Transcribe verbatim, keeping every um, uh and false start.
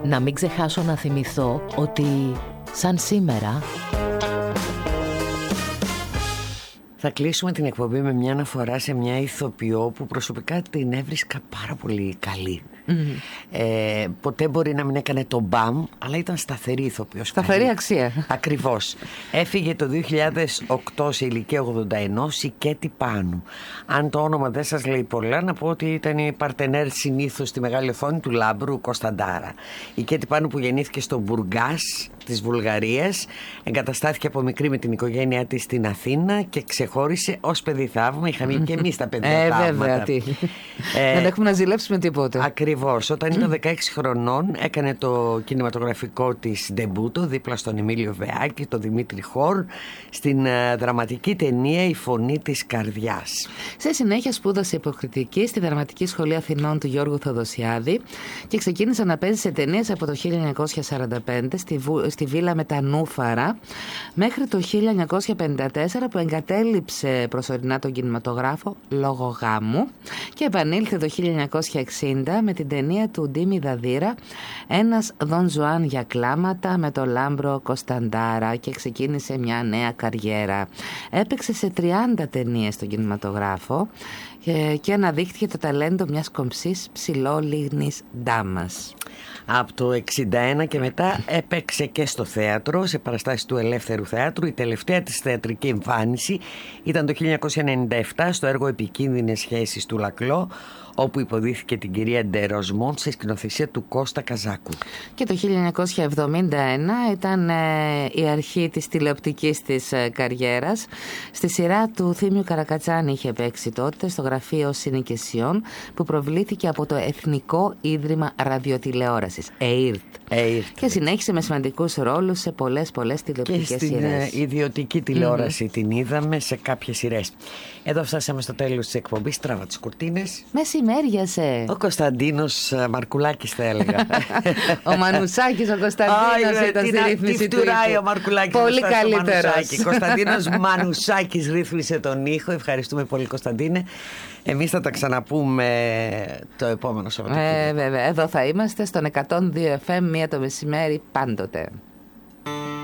Να μην ξεχάσω να θυμηθώ ότι σαν σήμερα... Θα κλείσουμε την εκπομπή με μια αναφορά σε μια ηθοποιό που προσωπικά την έβρισκα πάρα πολύ καλή. Mm-hmm. Ε, ποτέ μπορεί να μην έκανε το μπαμ, αλλά ήταν σταθερή ηθοποιός. Σταθερή αξία. Ακριβώς. Έφυγε το δύο χιλιάδες οκτώ σε ηλικία ογδόντα ένα, η Κέτι Πάνου. Αν το όνομα δεν σας λέει πολλά, να πω ότι ήταν η παρτενέρ συνήθως στη μεγάλη οθόνη του Λάμπρου Κωνσταντάρα. Η Κέτι Πάνου, που γεννήθηκε στο Μπουργκάς της Βουλγαρίας, εγκαταστάθηκε από μικρή με την οικογένειά της στην Αθήνα και ξεχώρισε ως παιδί θαύμα. Είχαμε και εμείς τα παιδιά ε, θαύματα. Βέβαια, τι. Ε, δεν έχουμε να ζηλέψουμε τίποτε. Ακριβώς. Όταν ήταν δεκαέξι χρονών, έκανε το κινηματογραφικό της ντεμπούτο δίπλα στον Εμίλιο Βεάκη, τον Δημήτρη Χόρ, στην uh, δραματική ταινία «Η Φωνή της Καρδιάς». Σε συνέχεια σπούδασε υποκριτική στη Δραματική Σχολή Αθηνών του Γιώργου Θοδοσιάδη και ξεκίνησε να παίζει σε ταινίες από το χίλια εννιακόσια σαράντα πέντε στη, Βου... στη Βίλα με τα Νούφαρα μέχρι το χίλια εννιακόσια πενήντα τέσσερα, που εγκατέλειψε προσωρινά τον κινηματογράφο λόγω γάμου και επανήλθε το χίλια εννιακόσια εξήντα με την ταινία του Ντίμη Δαδύρα «Ένας Δον Ζουάν για κλάματα» με τον Λάμπρο Κωνσταντάρα και ξεκίνησε μια νέα καριέρα. Έπαιξε σε τριάντα ταινίες στον κινηματογράφο και, και αναδείχθηκε το ταλέντο μιας κομψής ψηλόλιγνης ντάμας. Από το εξήντα ένα και μετά έπαιξε και στο θέατρο, σε παραστάσεις του Ελεύθερου Θεάτρου. Η τελευταία της θεατρική εμφάνιση ήταν το χίλια εννιακόσια ενενήντα επτά στο έργο «Επικίνδυνες σχέσεις» του Λακλό, όπου υποδίθηκε την κυρία Ντεροσμόν σε σκηνοθεσία του Κώστα Καζάκου. Και το χίλια εννιακόσια εβδομήντα ένα ήταν ε, η αρχή της τηλεοπτικής της ε, καριέρας. Στη σειρά του Θήμιου Καρακατσάνη είχε παίξει τότε στο γραφείο Συνοικεσιών, που προβλήθηκε από το Εθνικό Ίδρυμα Ραδιοτηλεόρασης, ΕΙΡΤ. ΕΙΡΤ. Και συνέχισε με σημαντικούς ρόλους σε πολλές πολλές τηλεοπτικές και στην σειρές. ιδιωτική τηλεόραση mm-hmm. την είδαμε σε κάποιες σειρές. Εδώ φτάσαμε στο τέλος της εκπομπής. Τράβα τις κουρτίνες. Μεσημέριασε. Ο Κωνσταντίνος Μαρκουλάκης, θα έλεγα. Ο Μανουσάκης ο Κωνσταντίνος ήταν στη ρύθμιση του ήχου. Ο Μαρκουλάκης. Πολύ καλύτερος. Κωνσταντίνος Μανουσάκης ρύθμισε τον ήχο. Ευχαριστούμε πολύ, Κωνσταντίνε. Εμείς θα τα ξαναπούμε το επόμενο Σαββατοκύριακο. Ε, βέβαια. Εδώ θα είμαστε στον εκατόν δύο εφ εμ, μία το μεσημέρι πάντοτε.